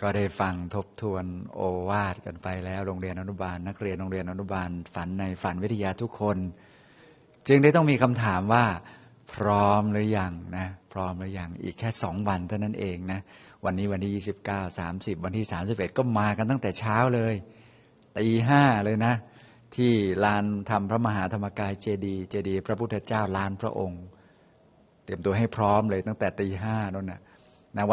ก็ได้ฟังทบทวนโอวาทกันไปแล้วโรงเรียนอนุบาลนักเรียนโรงเรียนอนุบาลฝันในฝันวิทยาทุกคนจึงได้ต้องมีคำถามว่าพร้อมหรือยังนะพร้อมหรือยังอีกแค่2 วันเท่านั้นเองนะวันนี้วันที่29 30วันที่31ก็มากันตั้งแต่เช้าเลยตี 5เลยนะที่ลานธรรมพระมหาธรรมกายเจดีย์พระพุทธเจ้าลานพระองค์เตรียมตัวให้พร้อมเลยตั้งแต่ตี 5นั่นนะ